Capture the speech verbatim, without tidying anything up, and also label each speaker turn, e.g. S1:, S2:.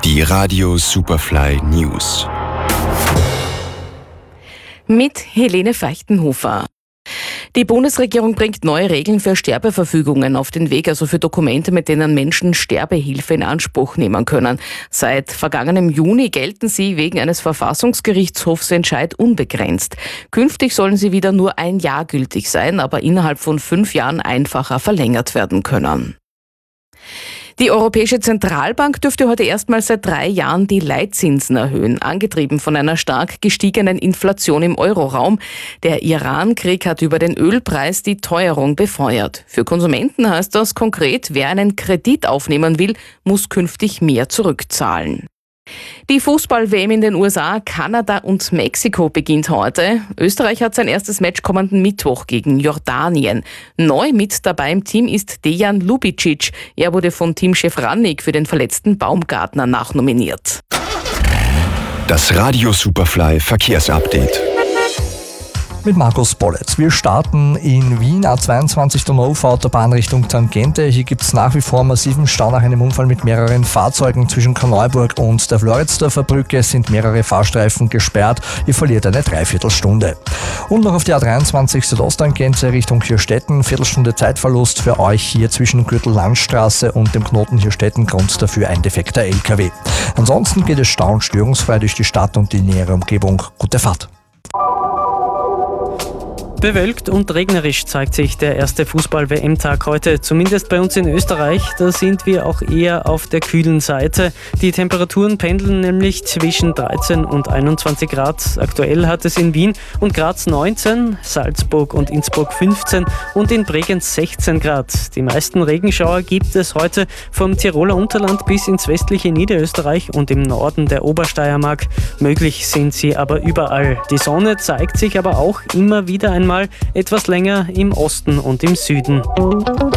S1: Die Radio Superfly News.
S2: Mit Helene Feichtenhofer. Die Bundesregierung bringt neue Regeln für Sterbeverfügungen auf den Weg, also für Dokumente, mit denen Menschen Sterbehilfe in Anspruch nehmen können. Seit vergangenem Juni gelten sie wegen eines Verfassungsgerichtshofsentscheid unbegrenzt. Künftig sollen sie wieder nur ein Jahr gültig sein, aber innerhalb von fünf Jahren einfacher verlängert werden können. Die Europäische Zentralbank dürfte heute erstmals seit drei Jahren die Leitzinsen erhöhen, angetrieben von einer stark gestiegenen Inflation im Euroraum. Der Iran-Krieg hat über den Ölpreis die Teuerung befeuert. Für Konsumenten heißt das konkret, wer einen Kredit aufnehmen will, muss künftig mehr zurückzahlen. Die Fußball-W M in den U S A, Kanada und Mexiko beginnt heute. Österreich hat sein erstes Match kommenden Mittwoch gegen Jordanien. Neu mit dabei im Team ist Dejan Ljubicic. Er wurde von Teamchef Rannig für den verletzten Baumgartner nachnominiert.
S1: Das Radio Superfly Verkehrsupdate.
S3: Mit Markus Bollitz. Wir starten in Wien, A zweiundzwanzig Donauufer-Autobahn Richtung Tangente. Hier gibt es nach wie vor massiven Stau nach einem Unfall mit mehreren Fahrzeugen. Zwischen Korneuburg und der Floridsdorfer Brücke sind mehrere Fahrstreifen gesperrt. Ihr verliert eine Dreiviertelstunde. Und noch auf die A dreiundzwanzig Südosttangente Richtung Hirstetten. Viertelstunde Zeitverlust für euch hier zwischen Gürtel-Landstraße und dem Knoten Hirstetten. Grund dafür ein defekter L K W. Ansonsten geht es stau- und störungsfrei durch die Stadt und die nähere Umgebung. Gute Fahrt.
S4: Bewölkt und regnerisch zeigt sich der erste Fußball-W M-Tag heute, zumindest bei uns in Österreich. Da sind wir auch eher auf der kühlen Seite. Die Temperaturen pendeln nämlich zwischen dreizehn und einundzwanzig Grad. Aktuell hat es in Wien und Graz neunzehn, Salzburg und Innsbruck fünfzehn und in Bregenz sechzehn Grad. Die meisten Regenschauer gibt es heute vom Tiroler Unterland bis ins westliche Niederösterreich und im Norden der Obersteiermark. Möglich sind sie aber überall. Die Sonne zeigt sich aber auch immer wieder einmal etwas länger im Osten und im Süden.